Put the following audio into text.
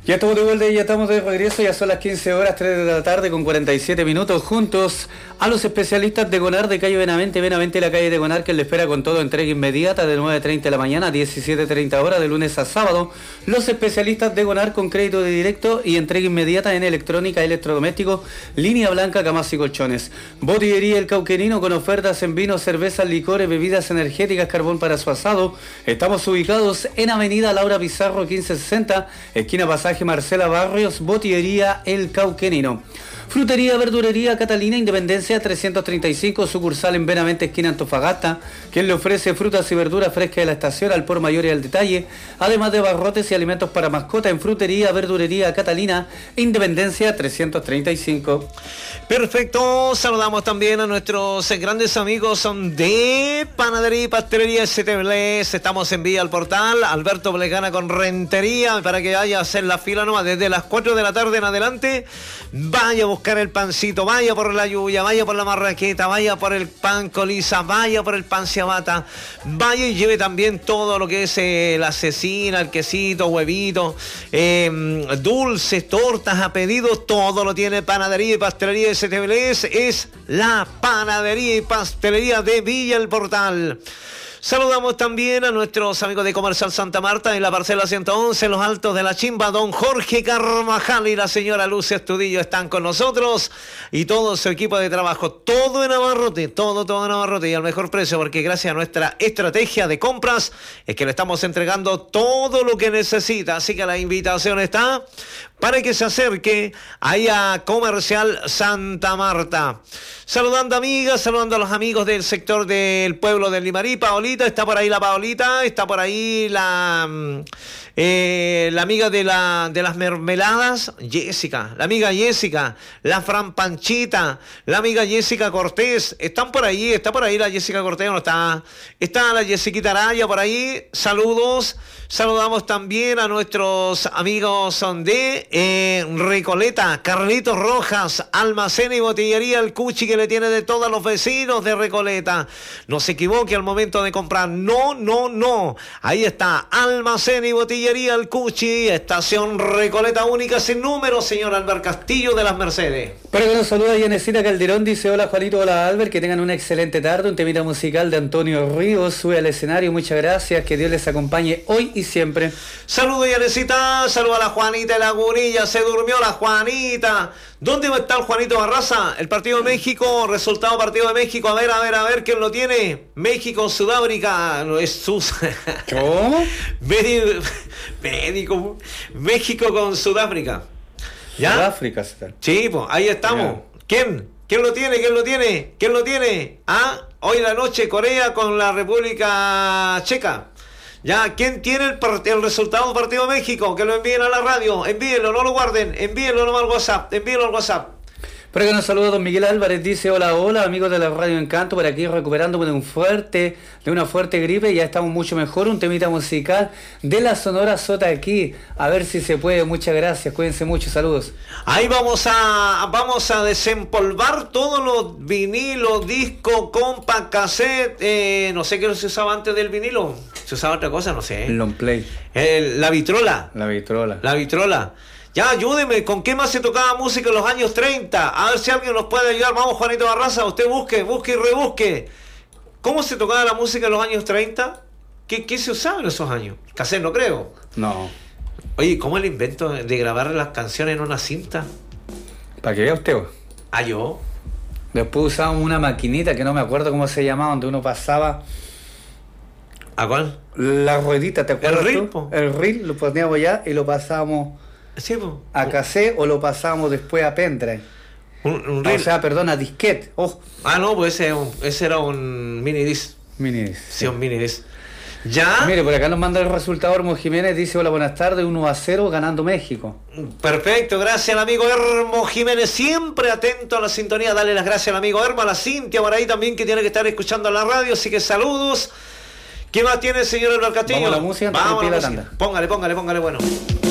Ya estamos de vuelta y ya estamos de regreso, ya son las 15 horas, 3 de la tarde con 47 minutos, juntos a los especialistas de Gonar de calle Benavente, la calle de Gonar, que le espera con todo, entrega inmediata de 9:30 de la mañana a 17:30 horas, de lunes a sábado. Los especialistas de Gonar con crédito de directo y entrega inmediata en electrónica, electrodomésticos, línea blanca, camas y colchones. Botillería El Cauquenino con ofertas en vinos, cervezas, licores, bebidas energéticas, carbón para su asado. Estamos ubicados en avenida Laura Pizarro 1560, esquina Pasaje Marcela Barrios, Botillería El Cauquenino. Frutería, verdurería Catalina, Independencia 335, sucursal en Benavente, esquina Antofagasta, quien le ofrece frutas y verduras frescas de la estación al por mayor y al detalle, además de barrotes y alimentos para mascota en Frutería, verdurería Catalina, Independencia 335. Perfecto, saludamos también a nuestros grandes amigos de Panadería y Pastelería STBLES. Estamos en vía al portal Alberto Blegana con Rentería, para que vaya a hacer la fila nomás desde las 4 de la tarde en adelante. Vaya a buscar el pancito, vaya por la lluvia, vaya por la marraqueta, vaya por el pan colisa, vaya por el pan ciabatta, vaya y lleve también todo lo que es la cecina, el quesito, huevito, dulces, tortas a pedido, todo lo tiene Panadería y Pastelería STBLES. Es la Panadería y Pastelería de Villa El Portal. Saludamos también a nuestros amigos de Comercial Santa Marta en la parcela 111, en los Altos de la Chimba. Don Jorge Carvajal y la señora Lucia Estudillo están con nosotros y todo su equipo de trabajo. Todo en abarrote, todo en abarrote y al mejor precio, porque gracias a nuestra estrategia de compras es que le estamos entregando todo lo que necesita. Así que la invitación está para que se acerque ahí a Comercial Santa Marta. Saludando amigas, saludando a los amigos del sector del pueblo de Limarí. Paolita, está por ahí la Paolita, está por ahí la amiga de las mermeladas, Jessica, la amiga Jessica, la Fran Panchita, la amiga Jessica Cortés, están por ahí, está por ahí la Jessica Cortés, ¿no está? Está la Jessiquita Araya por ahí, saludos. Saludamos también a nuestros amigos de Recoleta, Carlitos Rojas, almacén y botillería El Cuchi, que le tiene de todos los vecinos de Recoleta. No se equivoque al momento de comprar, no. Ahí está, almacén y botillería El Cuchi, estación Recoleta única sin número, señor Albert Castillo de las Mercedes. Pero que nos saluda Yanesita Calderón, dice: hola Juanito, hola Albert, que tengan una excelente tarde. Un temita musical de Antonio Ríos, sube al escenario, muchas gracias, que Dios les acompañe hoy y siempre. Saludos, Yanesita, saludos a la Juanita y la Gunilla, se durmió la Juanita. ¿Dónde va a estar Juanito Barraza? El partido de México, resultado partido de México, a ver quién lo tiene. México, Sudáfrica, no es sus. ¿Cómo? México con Sudáfrica. ¿Ya? Sudáfrica. Sí, pues, ahí estamos. Ya. ¿Quién lo tiene? Ah, hoy en la noche Corea con la República Checa. Ya, ¿quién tiene el resultado del partido de México? Que lo envíen a la radio, envíenlo, no lo guarden, envíenlo nomás al WhatsApp. Pero que nos saluda don Miguel Álvarez, dice: hola amigos de la Radio Encanto, por aquí recuperándome de una fuerte gripe, ya estamos mucho mejor. Un temita musical de la Sonora Sota aquí, a ver si se puede. Muchas gracias, cuídense mucho, saludos. Ahí vamos a desempolvar todos los vinilos, disco, compa, cassette, no sé qué se usaba antes del vinilo, se usaba otra cosa, no sé. El long play. La vitrola. La vitrola. Ya, ayúdeme, ¿con qué más se tocaba música en los años 30? A ver si alguien nos puede ayudar. Vamos, Juanito Barraza, usted busque y rebusque. ¿Cómo se tocaba la música en los años 30? ¿Qué se usaba en esos años? Cassette, no creo. No. Oye, ¿cómo el invento de grabar las canciones en una cinta? Para que vea usted. ¿Yo? Después usábamos una maquinita que no me acuerdo cómo se llamaba, donde uno pasaba... ¿A cuál? La ruedita, ¿te acuerdas? El reel, tú? El reel, lo poníamos ya y lo pasábamos... Sí, po. A cassette o lo pasábamos después a pendrive. Un reel. O sea, perdón, a disquete. Oh. Ah, no, pues ese era un mini disc. Sí, un mini disc. ¿Ya? Mire, por acá nos manda el resultado Hermo Jiménez, dice: hola, buenas tardes, 1-0 ganando México. Perfecto, gracias al amigo Hermo Jiménez, siempre atento a la sintonía. Dale las gracias al amigo Hermo, a la Cintia por ahí también, que tiene que estar escuchando la radio, así que saludos. ¿Qué más tiene el señor Albert Castillo? Vamos a la música, Vamos a la música. Póngale, bueno.